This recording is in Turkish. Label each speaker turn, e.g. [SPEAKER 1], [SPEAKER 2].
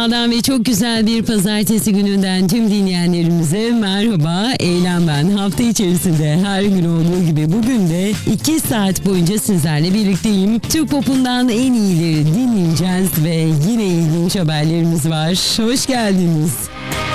[SPEAKER 1] Cuma'dan ve çok güzel bir pazartesi gününden tüm dinleyenlerimize merhaba. Eylem ben. Hafta içerisinde her gün olduğu gibi bugün de 2 saat boyunca sizlerle birlikteyim. Türk popundan en iyileri dinleyeceğiz ve yine ilginç haberlerimiz var. Hoş geldiniz.